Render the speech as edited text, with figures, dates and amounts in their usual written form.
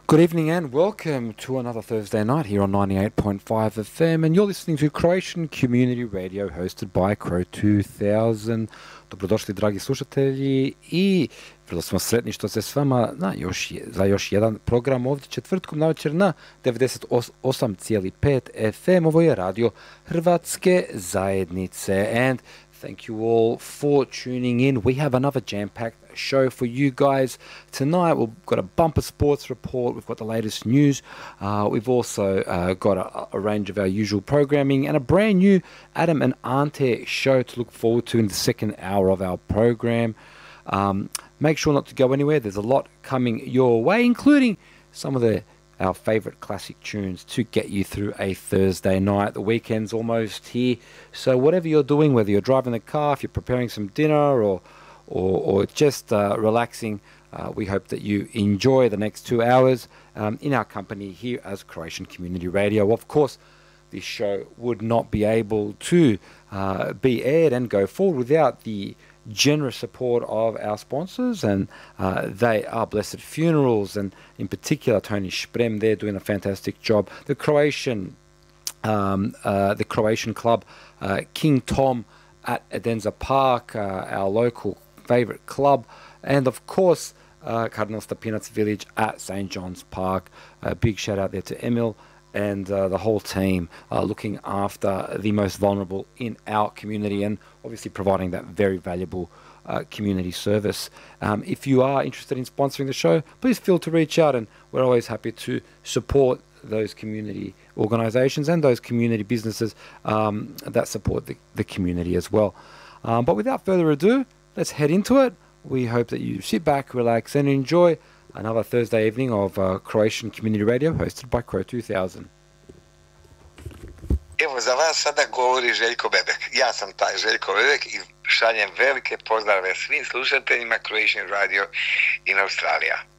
Good evening and welcome to another Thursday night here on 98.5 FM, and you're listening to Croatian Community Radio hosted by Crow 2000. Dobrodošli dragi slušatelji i vrlo smo sretni što se s vama za još jedan program ovdje četvrtkom navečer na 98,5 FM. Ovo je radio Hrvatske zajednice, and thank you all for tuning in. We have another jam-packed show for you guys tonight. We've got a bumper sports report. We've got the latest news. We've also got a range of our usual programming and a brand new Adam and Ante show to look forward to in the second hour of our program. Make sure not to go anywhere. There's a lot coming your way, including some of our favourite classic tunes to get you through a Thursday night. The weekend's almost here, so whatever you're doing, whether you're driving the car, if you're preparing some dinner, or just relaxing, we hope that you enjoy the next 2 hours in our company here as Croatian Community Radio. Of course, this show would not be able to be aired and go forward without the generous support of our sponsors, and they are Blessed Funerals, and in particular Tony Sprem. They're doing a fantastic job. The Croatian club, King Tom at Edenza Park, our local favorite club, and of course Cardinal Stepinac Village at St. John's Park. A big shout out there to Emil and the whole team looking after the most vulnerable in our community, and obviously providing that very valuable community service. If you are interested in sponsoring the show, please feel to reach out, and we're always happy to support those community organisations and those community businesses that support the community as well. But without further ado, let's head into it. We hope that you sit back, relax, and enjoy another Thursday evening of Croatian Community Radio hosted by Crow 2000. Evo, za vas sada govori Željko Bebek. Ja sam taj Željko Bebek i šaljem velike pozdrave svim slušateljima Croatian Radio in Australija.